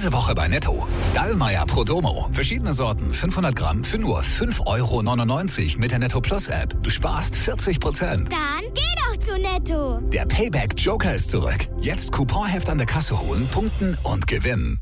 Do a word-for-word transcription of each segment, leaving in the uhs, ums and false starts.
Diese Woche bei Netto. Dallmayr Pro Domo. Verschiedene Sorten, fünfhundert Gramm für nur fünf Euro neunundneunzig mit der Netto Plus App. Du sparst vierzig Prozent. Dann geh doch zu Netto. Der Payback Joker ist zurück. Jetzt Couponheft an der Kasse holen, punkten und gewinnen.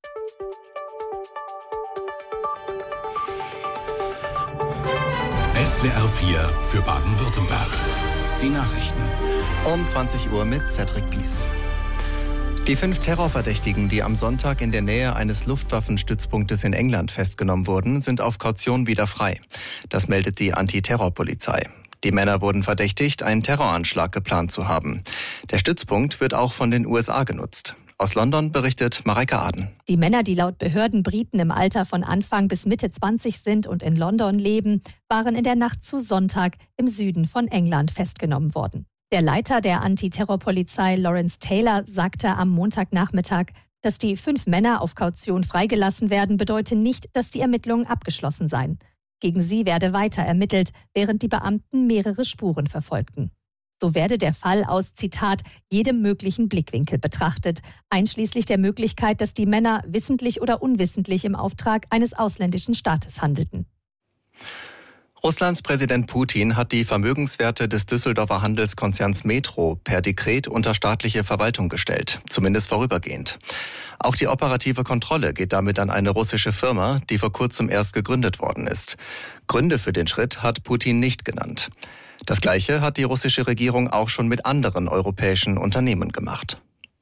S W R vier für Baden-Württemberg. Die Nachrichten. Um zwanzig Uhr mit Cedric Bies. Die fünf Terrorverdächtigen, die am Sonntag in der Nähe eines Luftwaffenstützpunktes in England festgenommen wurden, sind auf Kaution wieder frei. Das meldet die Antiterrorpolizei. Die Männer wurden verdächtigt, einen Terroranschlag geplant zu haben. Der Stützpunkt wird auch von den U S A genutzt. Aus London berichtet Mareike Aden. Die Männer, die laut Behörden Briten im Alter von Anfang bis Mitte zwanzig sind und in London leben, waren in der Nacht zu Sonntag im Süden von England festgenommen worden. Der Leiter der Antiterrorpolizei Lawrence Taylor sagte am Montagnachmittag, dass die fünf Männer auf Kaution freigelassen werden, bedeute nicht, dass die Ermittlungen abgeschlossen seien. Gegen sie werde weiter ermittelt, während die Beamten mehrere Spuren verfolgten. So werde der Fall aus, Zitat, jedem möglichen Blickwinkel betrachtet, einschließlich der Möglichkeit, dass die Männer wissentlich oder unwissentlich im Auftrag eines ausländischen Staates handelten. Russlands Präsident Putin hat die Vermögenswerte des Düsseldorfer Handelskonzerns Metro per Dekret unter staatliche Verwaltung gestellt, zumindest vorübergehend. Auch die operative Kontrolle geht damit an eine russische Firma, die vor kurzem erst gegründet worden ist. Gründe für den Schritt hat Putin nicht genannt. Das Gleiche hat die russische Regierung auch schon mit anderen europäischen Unternehmen gemacht.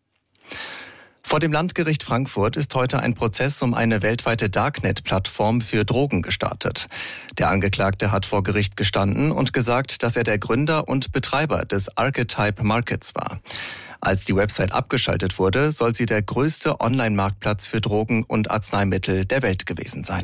Vor dem Landgericht Frankfurt ist heute ein Prozess um eine weltweite Darknet-Plattform für Drogen gestartet. Der Angeklagte hat vor Gericht gestanden und gesagt, dass er der Gründer und Betreiber des Archetype Markets war. Als die Website abgeschaltet wurde, soll sie der größte Online-Marktplatz für Drogen und Arzneimittel der Welt gewesen sein.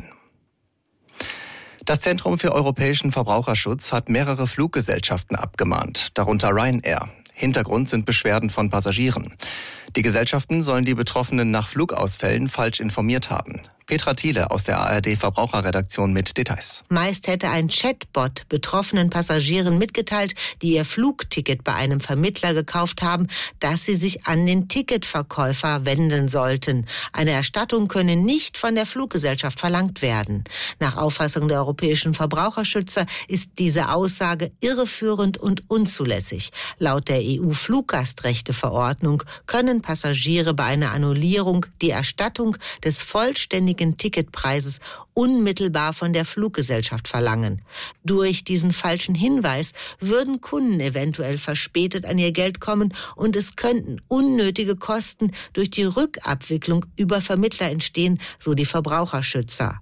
Das Zentrum für europäischen Verbraucherschutz hat mehrere Fluggesellschaften abgemahnt, darunter Ryanair. Hintergrund sind Beschwerden von Passagieren. Die Gesellschaften sollen die Betroffenen nach Flugausfällen falsch informiert haben. Petra Thiele aus der A R D-Verbraucherredaktion mit Details. Meist hätte ein Chatbot betroffenen Passagieren mitgeteilt, die ihr Flugticket bei einem Vermittler gekauft haben, dass sie sich an den Ticketverkäufer wenden sollten. Eine Erstattung könne nicht von der Fluggesellschaft verlangt werden. Nach Auffassung der europäischen Verbraucherschützer ist diese Aussage irreführend und unzulässig. Laut der E U-Fluggastrechteverordnung können Passagiere bei einer Annullierung die Erstattung des vollständigen Ticketpreises unmittelbar von der Fluggesellschaft verlangen. Durch diesen falschen Hinweis würden Kunden eventuell verspätet an ihr Geld kommen und es könnten unnötige Kosten durch die Rückabwicklung über Vermittler entstehen, so die Verbraucherschützer.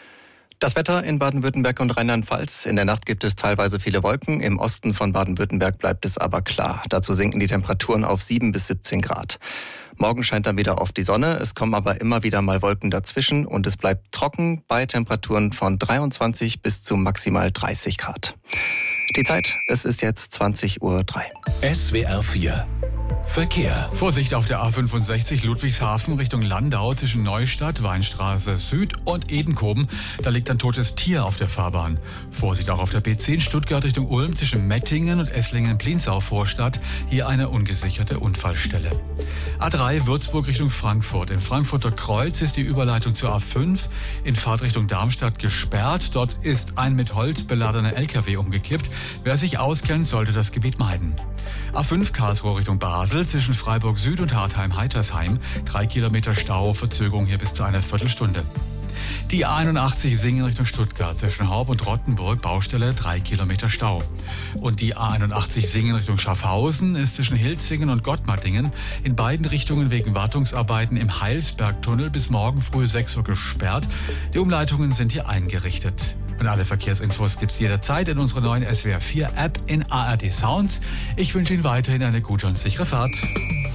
Das Wetter in Baden-Württemberg und Rheinland-Pfalz. In der Nacht gibt es teilweise viele Wolken. Im Osten von Baden-Württemberg bleibt es aber klar. Dazu sinken die Temperaturen auf sieben bis siebzehn Grad. Morgen scheint dann wieder oft die Sonne. Es kommen aber immer wieder mal Wolken dazwischen und es bleibt trocken bei Temperaturen von dreiundzwanzig bis zu maximal dreißig Grad. Die Zeit, es ist jetzt zwanzig Uhr drei. S W R vier. Verkehr. Vorsicht auf der A fünfundsechzig Ludwigshafen Richtung Landau zwischen Neustadt, Weinstraße Süd und Edenkoben. Da liegt ein totes Tier auf der Fahrbahn. Vorsicht auch auf der B zehn Stuttgart Richtung Ulm zwischen Mettingen und Esslingen-Pliensau Vorstadt. Hier eine ungesicherte Unfallstelle. A drei Würzburg Richtung Frankfurt. Im Frankfurter Kreuz ist die Überleitung zur A fünf in Fahrtrichtung Darmstadt gesperrt. Dort ist ein mit Holz beladener L K W umgekippt. Wer sich auskennt, sollte das Gebiet meiden. A fünf Karlsruhe Richtung Basel zwischen Freiburg Süd und Hartheim-Heitersheim. Drei Kilometer Stau, Verzögerung hier bis zu einer Viertelstunde. Die A einundachtzig Singen Richtung Stuttgart zwischen Horb und Rottenburg, Baustelle, drei Kilometer Stau. Und die A einundachtzig Singen Richtung Schaffhausen ist zwischen Hilzingen und Gottmattingen in beiden Richtungen wegen Wartungsarbeiten im Heilsbergtunnel bis morgen früh sechs Uhr gesperrt. Die Umleitungen sind hier eingerichtet. Und alle Verkehrsinfos gibt's jederzeit in unserer neuen S W R vier App in A R D Sounds. Ich wünsche Ihnen weiterhin eine gute und sichere Fahrt.